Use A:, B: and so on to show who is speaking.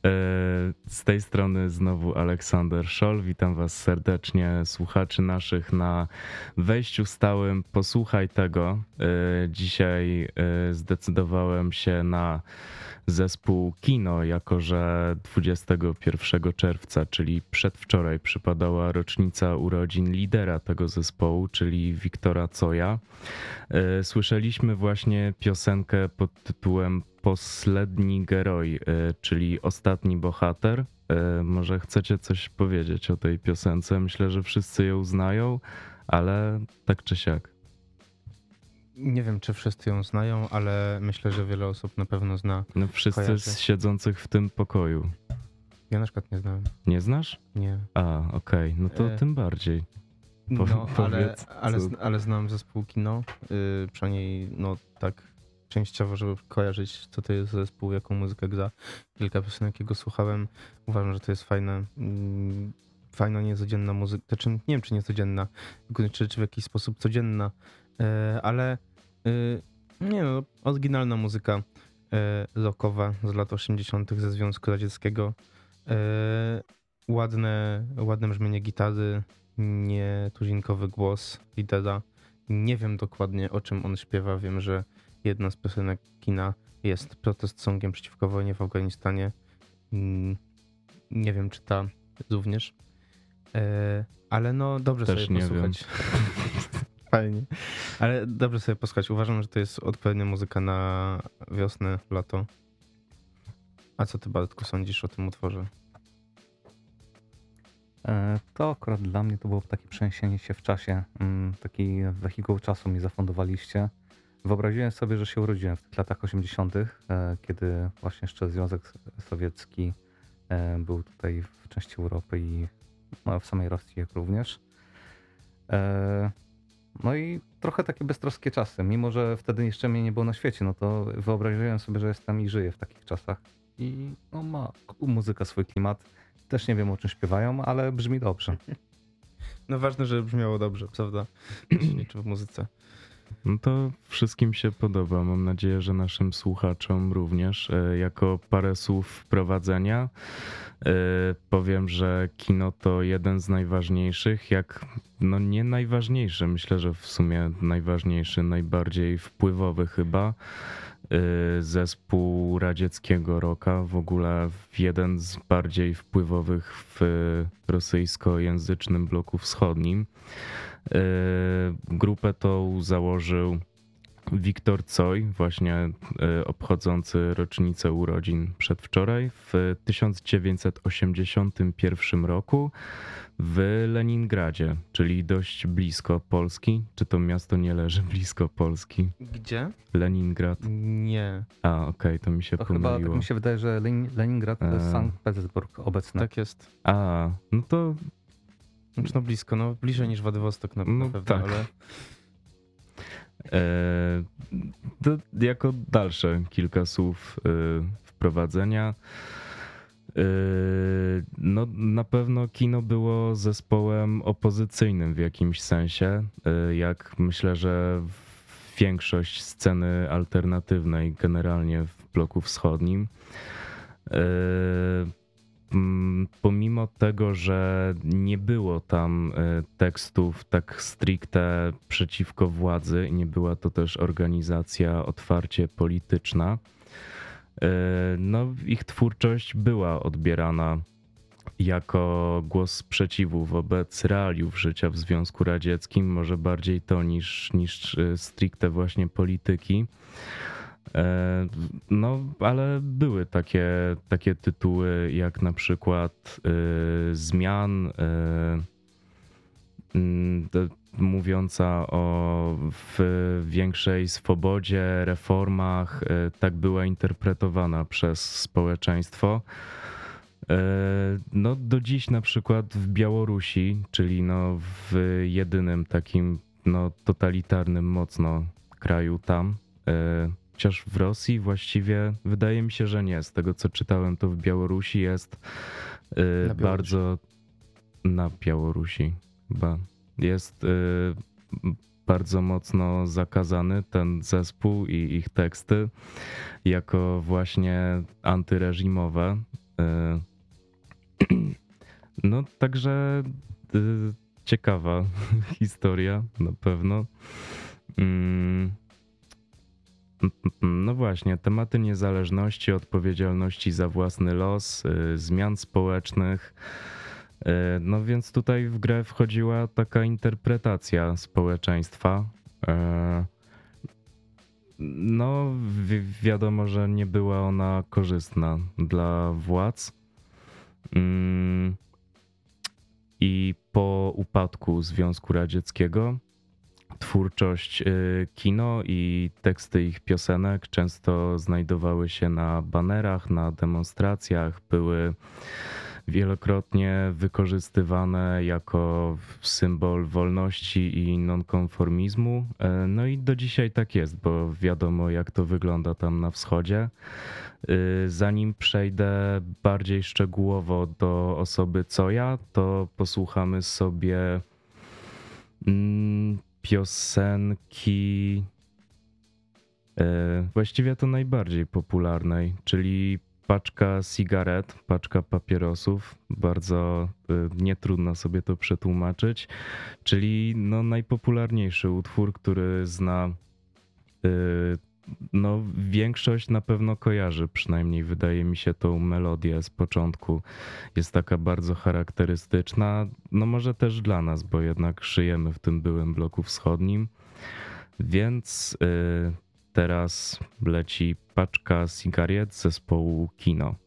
A: E, Z tej strony znowu Aleksander Szol. Witam Was serdecznie, słuchaczy naszych na wejściu stałym. Posłuchaj tego. Dzisiaj zdecydowałem się na zespół Kino, jako że 21 czerwca, czyli przedwczoraj, przypadała rocznica urodzin lidera tego zespołu, czyli Wiktora Coja. Słyszeliśmy właśnie piosenkę pod tytułem Posledni Geroj, czyli Ostatni Bohater. Może chcecie coś powiedzieć o tej piosence? Myślę, że wszyscy ją znają, ale tak czy siak.
B: Nie wiem, czy wszyscy ją znają, ale myślę, że wiele osób na pewno zna.
A: No wszyscy
B: Kojarzy.
A: z siedzących w tym pokoju.
B: Ja na przykład nie znałem.
A: Nie znasz?
B: Nie.
A: A, okej, no to tym bardziej.
B: No,
A: Powiedz,
B: ale znam zespół Kino. Przynajmniej no tak częściowo, żeby kojarzyć, co to jest zespół, jaką muzykę gra. Kilka piosenek jego słuchałem. Uważam, że to jest fajna, niecodzienna muzyka. Znaczy, nie wiem, czy niecodzienna, czy w jakiś sposób codzienna, ale nie no, oryginalna muzyka rockowa z lat 80. ze Związku Radzieckiego. Ładne brzmienie gitary, nietuzinkowy głos lidera. Nie wiem dokładnie, o czym on śpiewa. Wiem, że jedna z piosenek Kina jest protest songiem przeciwko wojnie w Afganistanie. Nie wiem, czy ta również. Ale no dobrze
A: Też
B: sobie
A: nie
B: posłuchać. Fajnie. Ale dobrze sobie posłuchać. Uważam, że to jest odpowiednia muzyka na wiosnę, lato. A co ty, Bartku, sądzisz o tym utworze?
C: To akurat dla mnie to było takie przeniesienie się w czasie. Taki wehikuł czasu mi zafundowaliście. Wyobraziłem sobie, że się urodziłem w tych latach 80., kiedy właśnie jeszcze Związek Sowiecki był tutaj w części Europy i no, w samej Rosji jak również. No i trochę takie beztroskie czasy. Mimo że wtedy jeszcze mnie nie było na świecie, no to wyobraziłem sobie, że jestem i żyję w takich czasach. I no, ma muzyka swój klimat. Też nie wiem, o czym śpiewają, ale brzmi dobrze.
B: No ważne, żeby brzmiało dobrze, prawda? To się liczy w muzyce.
A: No to wszystkim się podoba. Mam nadzieję, że naszym słuchaczom również. Jako parę słów wprowadzenia powiem, że kino to jeden z najważniejszych, no nie najważniejszy, myślę, że w sumie najważniejszy, najbardziej wpływowy chyba zespół radzieckiego rocka, w ogóle jeden z bardziej wpływowych w rosyjskojęzycznym bloku wschodnim. Grupę tą założył Wiktor Coj, właśnie obchodzący rocznicę urodzin przedwczoraj, w 1981 roku w Leningradzie, czyli dość blisko Polski. Czy to miasto nie leży blisko Polski?
B: Gdzie?
A: Leningrad.
B: Nie.
A: A, okej, to mi się
C: To chyba
A: pomyliło.
C: tak mi się wydaje, że Leningrad to jest Sankt Petersburg obecny.
B: Tak jest.
A: A, no to
B: Znaczy no blisko, no bliżej niż Władywostok na
A: No
B: pewno,
A: tak.
B: ale
A: to jako dalsze kilka słów wprowadzenia. No, na pewno Kino było zespołem opozycyjnym w jakimś sensie, jak myślę, że większość sceny alternatywnej generalnie w bloku wschodnim. Pomimo tego, że nie było tam tekstów tak stricte przeciwko władzy, nie była to też organizacja otwarcie polityczna, no ich twórczość była odbierana jako głos sprzeciwu wobec realiów życia w Związku Radzieckim, może bardziej to niż stricte właśnie polityki. No, ale były takie tytuły jak na przykład Zmian, mówiąca o większej swobodzie, reformach, tak była interpretowana przez społeczeństwo. No, do dziś na przykład w Białorusi, czyli no w jedynym takim no, totalitarnym mocno kraju tam, chociaż w Rosji właściwie wydaje mi się, że nie. Z tego co czytałem, to w Białorusi jest bardzo na Białorusi chyba jest bardzo mocno zakazany ten zespół i ich teksty jako właśnie antyreżimowe. No, także ciekawa historia na pewno. No właśnie, tematy niezależności, odpowiedzialności za własny los, zmian społecznych. No więc tutaj w grę wchodziła taka interpretacja społeczeństwa. No, wiadomo, że nie była ona korzystna dla władz. I po upadku Związku Radzieckiego twórczość kino i teksty ich piosenek często znajdowały się na banerach, na demonstracjach, były wielokrotnie wykorzystywane jako symbol wolności i nonkonformizmu. No i do dzisiaj tak jest, bo wiadomo, jak to wygląda tam na wschodzie. Zanim przejdę bardziej szczegółowo do osoby Coja, to posłuchamy sobie piosenki właściwie to najbardziej popularnej, czyli paczka cigaret, paczka papierosów, bardzo nietrudno sobie to przetłumaczyć, czyli no najpopularniejszy utwór, który zna no większość na pewno kojarzy, przynajmniej wydaje mi się tą melodię z początku. Jest taka bardzo charakterystyczna, no może też dla nas, bo jednak żyjemy w tym byłym bloku wschodnim, więc teraz leci paczka cigaret zespołu Kino.